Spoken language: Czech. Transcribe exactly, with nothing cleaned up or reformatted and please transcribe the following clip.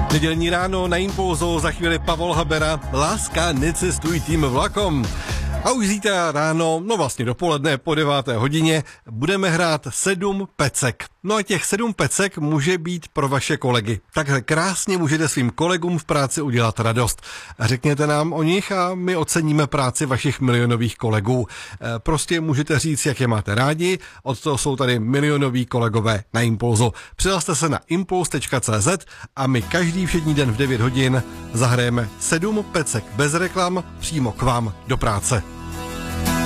Nedělní ráno na Impulzu, za chvíli Pavol Habera, Láska, necestuj tím vlakom. A už zítra ráno, no vlastně dopoledne po deváté hodině, budeme hrát sedm pecek. No a těch sedm pecek může být pro vaše kolegy. Takhle krásně můžete svým kolegům v práci udělat radost. Řekněte nám o nich a my oceníme práci vašich milionových kolegů. E, prostě můžete říct, jak je máte rádi, od toho jsou tady milionoví kolegové na Impulzu. Přihlaste se na impuls tečka cé zet a my každý všední den v devět hodin zahrajeme sedm pecek bez reklam přímo k vám do práce.